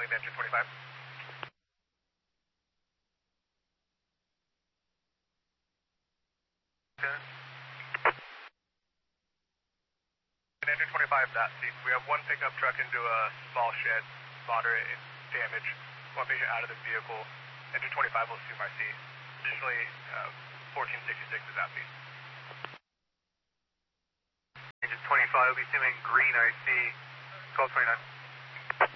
signaling to engine 25. Engine 25, we have one pickup truck into a small shed, moderate damage. One patient out of the vehicle. Engine 25 will assume RC. Additionally, 1466 is out. Engine 25 will be assuming green RC, 1229.